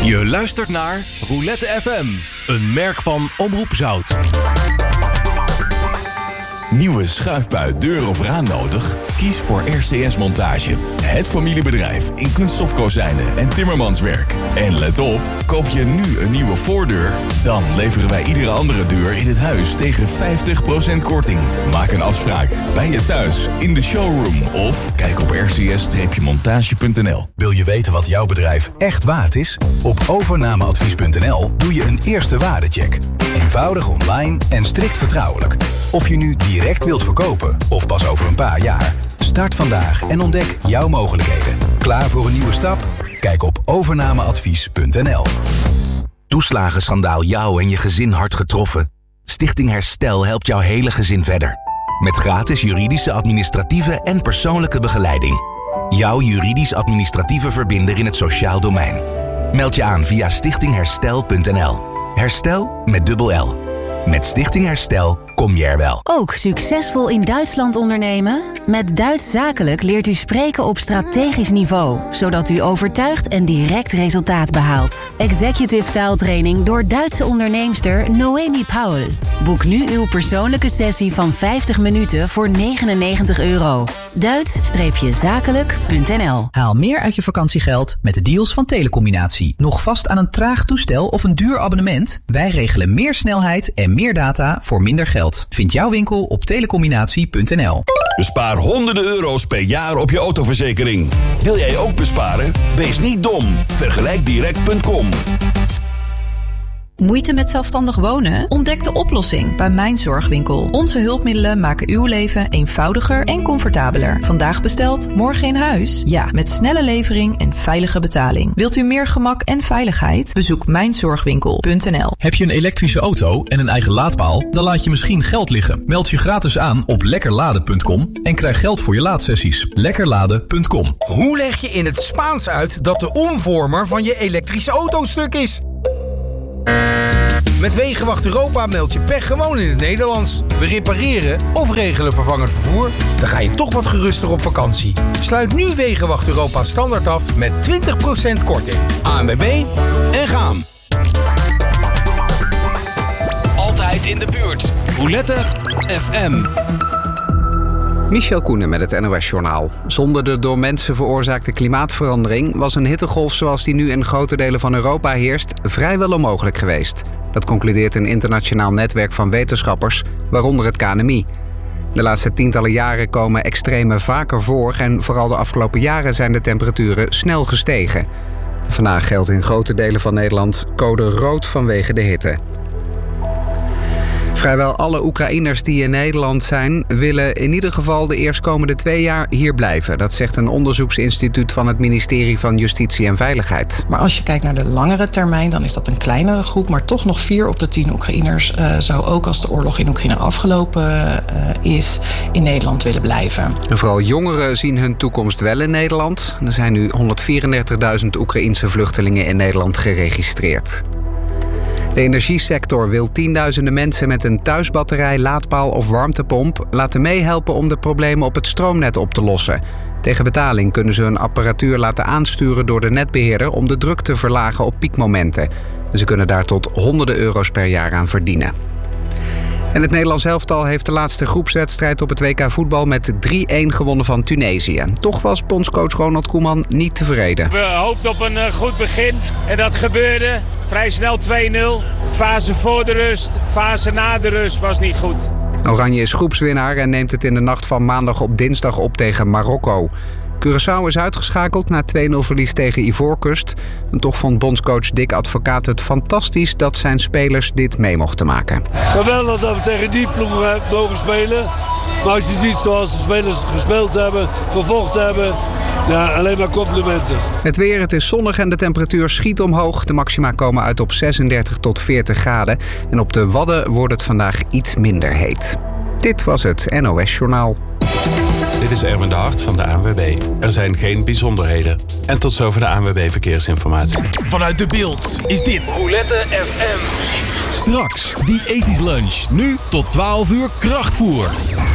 Je luistert naar Roulette FM, een merk van Omroep Zout. Nieuwe schuifbui, deur of raam nodig? Kies voor RCS Montage. Het familiebedrijf in kunststofkozijnen en timmermanswerk. En let op, koop je nu een nieuwe voordeur? Dan leveren wij iedere andere deur in het huis tegen 50% korting. Maak een afspraak bij je thuis, in de showroom of kijk op rcs-montage.nl. Wil je weten wat jouw bedrijf echt waard is? Op overnameadvies.nl doe je een eerste waardecheck. Eenvoudig online en strikt vertrouwelijk. Of je nu direct wilt verkopen of pas over een paar jaar. Start vandaag en ontdek jouw mogelijkheden. Klaar voor een nieuwe stap? Kijk op overnameadvies.nl. Toeslagenschandaal jou en je gezin hard getroffen? Stichting Herstel helpt jouw hele gezin verder. Met gratis juridische, administratieve en persoonlijke begeleiding. Jouw juridisch-administratieve verbinder in het sociaal domein. Meld je aan via stichtingherstel.nl. Herstel met dubbel L. Met Stichting Herstel kom je er wel. Ook succesvol in Duitsland ondernemen? Met Duits Zakelijk leert u spreken op strategisch niveau, zodat u overtuigt en direct resultaat behaalt. Executive taaltraining door Duitse onderneemster Noemi Paul. Boek nu uw persoonlijke sessie van 50 minuten voor €99. Duits-zakelijk.nl. Haal meer uit je vakantiegeld met de deals van Telecombinatie. Nog vast aan een traag toestel of een duur abonnement? Wij regelen meer snelheid en meer data voor minder geld. Vind jouw winkel op telecombinatie.nl. Bespaar honderden euro's per jaar op je autoverzekering. Wil jij ook besparen? Wees niet dom. Vergelijkdirect.com. Moeite met zelfstandig wonen? Ontdek de oplossing bij Mijn Zorgwinkel. Onze hulpmiddelen maken uw leven eenvoudiger en comfortabeler. Vandaag besteld, morgen in huis? Ja, met snelle levering en veilige betaling. Wilt u meer gemak en veiligheid? Bezoek mijnzorgwinkel.nl. Heb je een elektrische auto en een eigen laadpaal? Dan laat je misschien geld liggen. Meld je gratis aan op lekkerladen.com en krijg geld voor je laadsessies. Lekkerladen.com. Hoe leg je in het Spaans uit dat de omvormer van je elektrische auto stuk is? Met Wegenwacht Europa meld je pech gewoon in het Nederlands. We repareren of regelen vervangend vervoer. Dan ga je toch wat geruster op vakantie. Sluit nu Wegenwacht Europa standaard af met 20% korting. ANWB en gaan. Altijd in de buurt. Roulette FM. Michel Koenen met het NOS-journaal. Zonder de door mensen veroorzaakte klimaatverandering was een hittegolf zoals die nu in grote delen van Europa heerst vrijwel onmogelijk geweest. Dat concludeert een internationaal netwerk van wetenschappers, waaronder het KNMI. De laatste tientallen jaren komen extremen vaker voor en vooral de afgelopen jaren zijn de temperaturen snel gestegen. Vandaag geldt in grote delen van Nederland code rood vanwege de hitte. Vrijwel alle Oekraïners die in Nederland zijn, willen in ieder geval de eerstkomende 2 jaar hier blijven. Dat zegt een onderzoeksinstituut van het ministerie van Justitie en Veiligheid. Maar als je kijkt naar de langere termijn, dan is dat een kleinere groep. Maar toch nog 4 op de 10 Oekraïners zou ook als de oorlog in Oekraïne afgelopen is, in Nederland willen blijven. En vooral jongeren zien hun toekomst wel in Nederland. Er zijn nu 134.000 Oekraïense vluchtelingen in Nederland geregistreerd. De energiesector wil tienduizenden mensen met een thuisbatterij, laadpaal of warmtepomp laten meehelpen om de problemen op het stroomnet op te lossen. Tegen betaling kunnen ze hun apparatuur laten aansturen door de netbeheerder om de druk te verlagen op piekmomenten. Ze kunnen daar tot honderden euro's per jaar aan verdienen. En het Nederlands elftal heeft de laatste groepswedstrijd op het WK voetbal met 3-1 gewonnen van Tunesië. Toch was bondscoach Ronald Koeman niet tevreden. We hoopten op een goed begin en dat gebeurde. Vrij snel 2-0. Fase voor de rust, fase na de rust was niet goed. Oranje is groepswinnaar en neemt het in de nacht van maandag op dinsdag op tegen Marokko. Curaçao is uitgeschakeld na 2-0 verlies tegen Ivoorkust. En toch vond bondscoach Dick Advocaat het fantastisch dat zijn spelers dit mee mochten maken. Geweldig dat we tegen die ploeg mogen spelen. Maar als je ziet zoals de spelers gespeeld hebben, gevochten hebben, ja, alleen maar complimenten. Het weer, het is zonnig en de temperatuur schiet omhoog. De maxima komen uit op 36 tot 40 graden. En op de Wadden wordt het vandaag iets minder heet. Dit was het NOS Journaal. Dit is Erwin de Hart van de ANWB. Er zijn geen bijzonderheden. En tot zover de ANWB Verkeersinformatie. Vanuit De Beeld is dit Roulette FM. Straks die ethisch lunch. Nu tot 12 uur krachtvoer.